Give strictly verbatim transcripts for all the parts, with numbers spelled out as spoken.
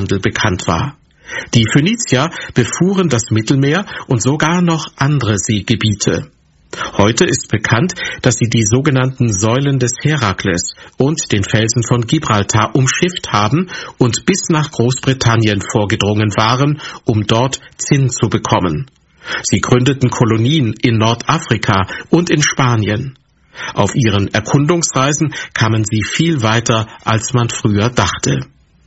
Sklavenhandel bekannt war. Die Phönizier befuhren das Mittelmeer und sogar noch andere Seegebiete. Heute ist bekannt, dass sie die sogenannten Säulen des Herakles und den Felsen von Gibraltar umschifft haben und bis nach Großbritannien vorgedrungen waren, um dort Zinn zu bekommen. Sie gründeten Kolonien in Nordafrika und in Spanien. Auf ihren Erkundungsreisen kamen sie viel weiter, als man früher dachte.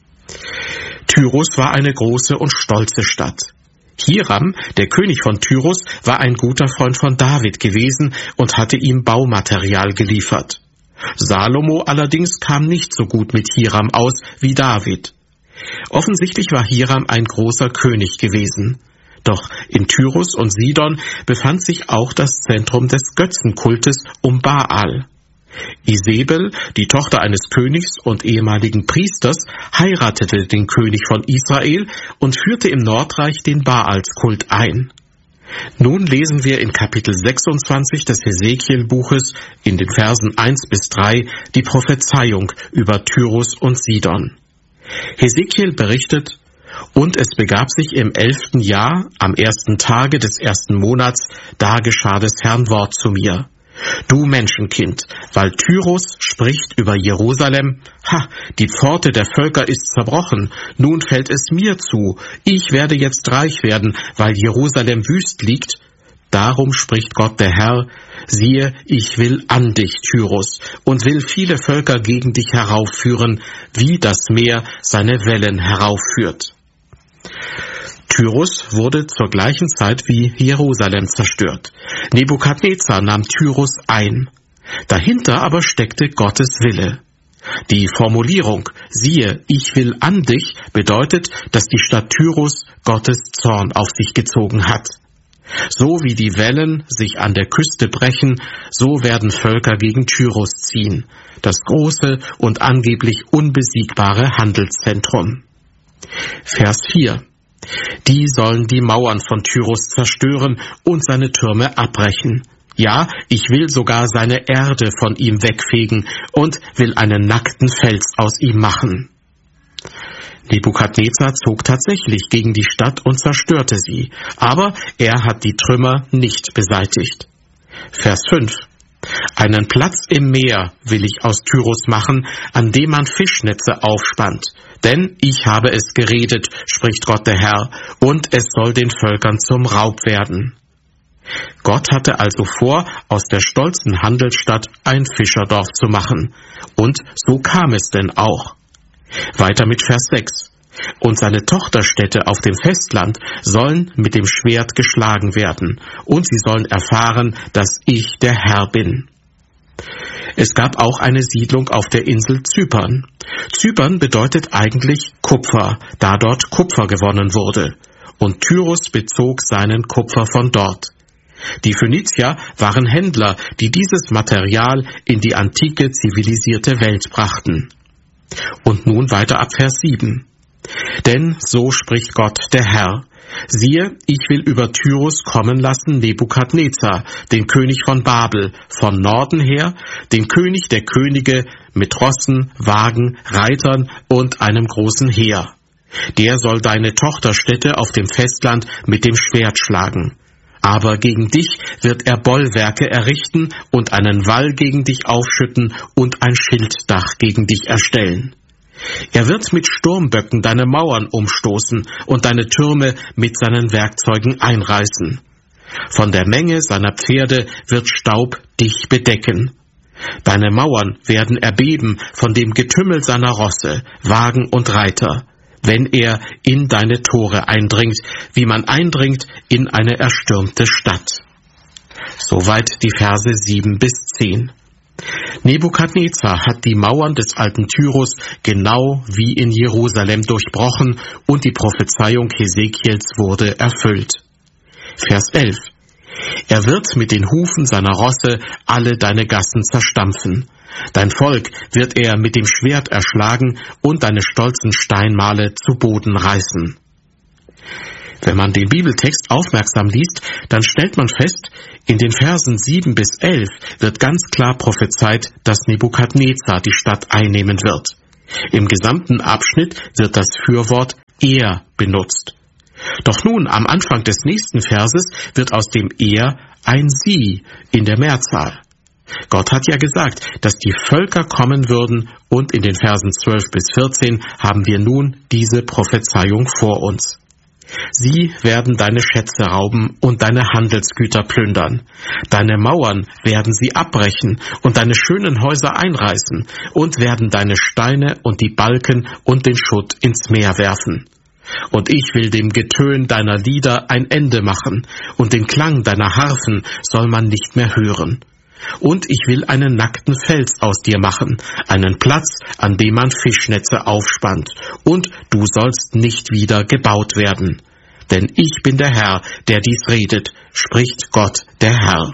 Tyrus war eine große und stolze Stadt. Hiram, der König von Tyrus, war ein guter Freund von David gewesen und hatte ihm Baumaterial geliefert. Salomo allerdings kam nicht so gut mit Hiram aus wie David. Offensichtlich war Hiram ein großer König gewesen. Doch in Tyrus und Sidon befand sich auch das Zentrum des Götzenkultes um Baal. Isebel, die Tochter eines Königs und ehemaligen Priesters, heiratete den König von Israel und führte im Nordreich den Baalskult ein. Nun lesen wir in Kapitel sechsundzwanzig des Hesekiel-Buches in den Versen eins bis drei die Prophezeiung über Tyrus und Sidon. Hesekiel berichtet: Und es begab sich im elften Jahr, am ersten Tage des ersten Monats, da geschah des Herrn Wort zu mir. Du Menschenkind, weil Tyrus spricht über Jerusalem, ha, die Pforte der Völker ist zerbrochen, nun fällt es mir zu, ich werde jetzt reich werden, weil Jerusalem wüst liegt. Darum spricht Gott der Herr, siehe, ich will an dich, Tyrus, und will viele Völker gegen dich heraufführen, wie das Meer seine Wellen heraufführt. Tyrus wurde zur gleichen Zeit wie Jerusalem zerstört. Nebukadnezar nahm Tyrus ein. Dahinter aber steckte Gottes Wille. Die Formulierung, siehe, ich will an dich, bedeutet, dass die Stadt Tyrus Gottes Zorn auf sich gezogen hat. So wie die Wellen sich an der Küste brechen, so werden Völker gegen Tyrus ziehen, das große und angeblich unbesiegbare Handelszentrum. Vers vier. Die sollen die Mauern von Tyrus zerstören und seine Türme abbrechen. Ja, ich will sogar seine Erde von ihm wegfegen und will einen nackten Fels aus ihm machen. Nebukadnezar zog tatsächlich gegen die Stadt und zerstörte sie, aber er hat die Trümmer nicht beseitigt. Vers fünf. Einen Platz im Meer will ich aus Tyrus machen, an dem man Fischnetze aufspannt. Denn ich habe es geredet, spricht Gott der Herr, und es soll den Völkern zum Raub werden. Gott hatte also vor, aus der stolzen Handelsstadt ein Fischerdorf zu machen. Und so kam es denn auch. Weiter mit Vers sechs. Und seine Tochterstädte auf dem Festland sollen mit dem Schwert geschlagen werden, und sie sollen erfahren, dass ich der Herr bin. Es gab auch eine Siedlung auf der Insel Zypern. Zypern bedeutet eigentlich Kupfer, da dort Kupfer gewonnen wurde. Und Tyrus bezog seinen Kupfer von dort. Die Phönizier waren Händler, die dieses Material in die antike zivilisierte Welt brachten. Und nun weiter ab Vers sieben. Denn so spricht Gott der Herr. Siehe, ich will über Tyrus kommen lassen Nebukadnezar, den König von Babel, von Norden her, den König der Könige mit Rossen, Wagen, Reitern und einem großen Heer. Der soll deine Tochterstädte auf dem Festland mit dem Schwert schlagen. Aber gegen dich wird er Bollwerke errichten und einen Wall gegen dich aufschütten und ein Schilddach gegen dich erstellen. Er wird mit Sturmböcken deine Mauern umstoßen und deine Türme mit seinen Werkzeugen einreißen. Von der Menge seiner Pferde wird Staub dich bedecken. Deine Mauern werden erbeben von dem Getümmel seiner Rosse, Wagen und Reiter, wenn er in deine Tore eindringt, wie man eindringt in eine erstürmte Stadt. Soweit die Verse sieben bis zehn. Nebukadnezar hat die Mauern des alten Tyrus genau wie in Jerusalem durchbrochen und die Prophezeiung Hesekiels wurde erfüllt. Vers elf. Er wird mit den Hufen seiner Rosse alle deine Gassen zerstampfen. Dein Volk wird er mit dem Schwert erschlagen und deine stolzen Steinmale zu Boden reißen. Wenn man den Bibeltext aufmerksam liest, dann stellt man fest, in den Versen sieben bis elf wird ganz klar prophezeit, dass Nebukadnezar die Stadt einnehmen wird. Im gesamten Abschnitt wird das Fürwort er benutzt. Doch nun, am Anfang des nächsten Verses, wird aus dem er ein sie in der Mehrzahl. Gott hat ja gesagt, dass die Völker kommen würden, und in den Versen zwölf bis vierzehn haben wir nun diese Prophezeiung vor uns. Sie werden deine Schätze rauben und deine Handelsgüter plündern. Deine Mauern werden sie abbrechen und deine schönen Häuser einreißen und werden deine Steine und die Balken und den Schutt ins Meer werfen. Und ich will dem Getön deiner Lieder ein Ende machen, und den Klang deiner Harfen soll man nicht mehr hören. Und ich will einen nackten Fels aus dir machen, einen Platz, an dem man Fischnetze aufspannt, und du sollst nicht wieder gebaut werden. Denn ich bin der Herr, der dies redet, spricht Gott der Herr.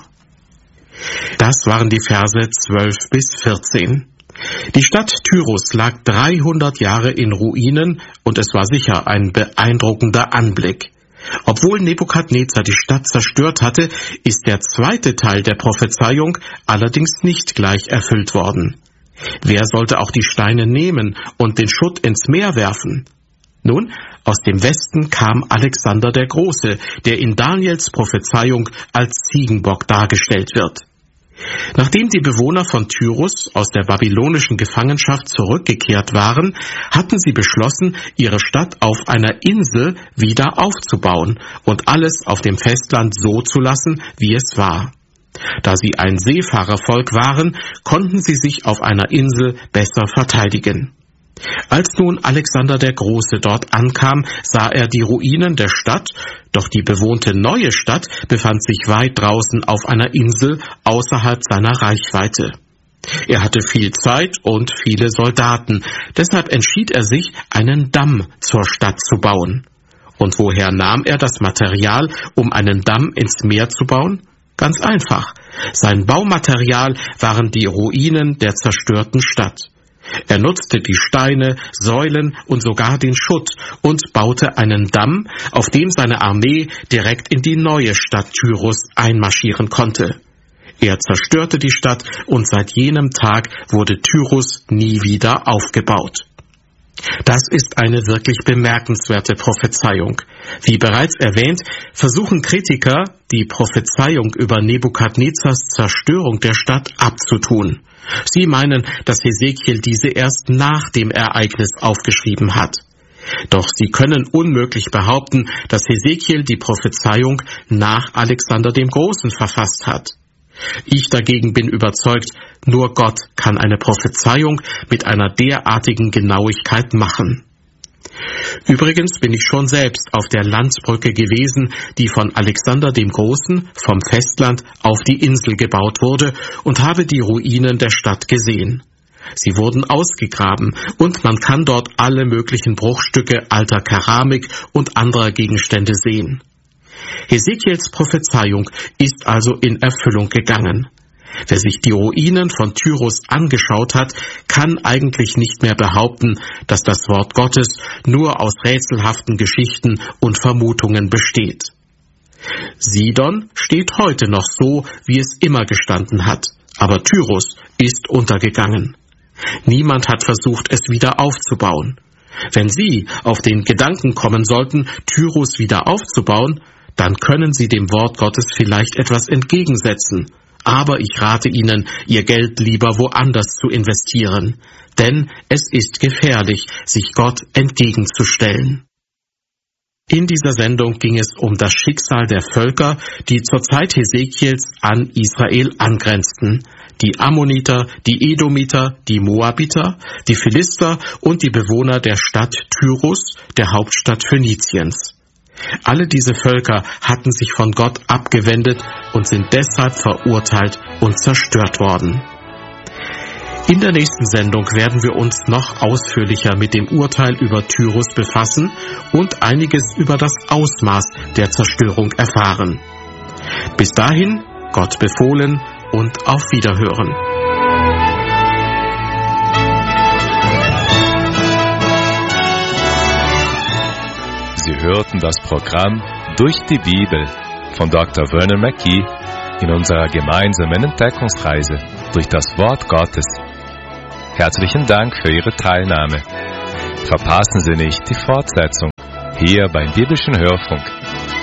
Das waren die Verse zwölf bis vierzehn. Die Stadt Tyrus lag dreihundert Jahre in Ruinen, und es war sicher ein beeindruckender Anblick. Obwohl Nebukadnezar die Stadt zerstört hatte, ist der zweite Teil der Prophezeiung allerdings nicht gleich erfüllt worden. Wer sollte auch die Steine nehmen und den Schutt ins Meer werfen? Nun, aus dem Westen kam Alexander der Große, der in Daniels Prophezeiung als Ziegenbock dargestellt wird. Nachdem die Bewohner von Tyrus aus der babylonischen Gefangenschaft zurückgekehrt waren, hatten sie beschlossen, ihre Stadt auf einer Insel wieder aufzubauen und alles auf dem Festland so zu lassen, wie es war. Da sie ein Seefahrervolk waren, konnten sie sich auf einer Insel besser verteidigen. Als nun Alexander der Große dort ankam, sah er die Ruinen der Stadt, doch die bewohnte neue Stadt befand sich weit draußen auf einer Insel außerhalb seiner Reichweite. Er hatte viel Zeit und viele Soldaten, deshalb entschied er sich, einen Damm zur Stadt zu bauen. Und woher nahm er das Material, um einen Damm ins Meer zu bauen? Ganz einfach. Sein Baumaterial waren die Ruinen der zerstörten Stadt. Er nutzte die Steine, Säulen und sogar den Schutt und baute einen Damm, auf dem seine Armee direkt in die neue Stadt Tyrus einmarschieren konnte. Er zerstörte die Stadt und seit jenem Tag wurde Tyrus nie wieder aufgebaut. Das ist eine wirklich bemerkenswerte Prophezeiung. Wie bereits erwähnt, versuchen Kritiker, die Prophezeiung über Nebukadnezars Zerstörung der Stadt abzutun. Sie meinen, dass Hesekiel diese erst nach dem Ereignis aufgeschrieben hat. Doch sie können unmöglich behaupten, dass Hesekiel die Prophezeiung nach Alexander dem Großen verfasst hat. Ich dagegen bin überzeugt, nur Gott kann eine Prophezeiung mit einer derartigen Genauigkeit machen. Übrigens bin ich schon selbst auf der Landsbrücke gewesen, die von Alexander dem Großen vom Festland auf die Insel gebaut wurde, und habe die Ruinen der Stadt gesehen. Sie wurden ausgegraben und man kann dort alle möglichen Bruchstücke alter Keramik und anderer Gegenstände sehen. Hesekiels Prophezeiung ist also in Erfüllung gegangen. Wer sich die Ruinen von Tyrus angeschaut hat, kann eigentlich nicht mehr behaupten, dass das Wort Gottes nur aus rätselhaften Geschichten und Vermutungen besteht. Sidon steht heute noch so, wie es immer gestanden hat, aber Tyrus ist untergegangen. Niemand hat versucht, es wieder aufzubauen. Wenn Sie auf den Gedanken kommen sollten, Tyrus wieder aufzubauen, dann können Sie dem Wort Gottes vielleicht etwas entgegensetzen. Aber ich rate Ihnen, Ihr Geld lieber woanders zu investieren. Denn es ist gefährlich, sich Gott entgegenzustellen. In dieser Sendung ging es um das Schicksal der Völker, die zur Zeit Hesekiels an Israel angrenzten. Die Ammoniter, die Edomiter, die Moabiter, die Philister und die Bewohner der Stadt Tyrus, der Hauptstadt Phöniziens. Alle diese Völker hatten sich von Gott abgewendet und sind deshalb verurteilt und zerstört worden. In der nächsten Sendung werden wir uns noch ausführlicher mit dem Urteil über Tyrus befassen und einiges über das Ausmaß der Zerstörung erfahren. Bis dahin, Gott befohlen und auf Wiederhören. Sie hörten das Programm Durch die Bibel von Doktor Vernon McGee in unserer gemeinsamen Entdeckungsreise durch das Wort Gottes. Herzlichen Dank für Ihre Teilnahme. Verpassen Sie nicht die Fortsetzung hier beim Biblischen Hörfunk.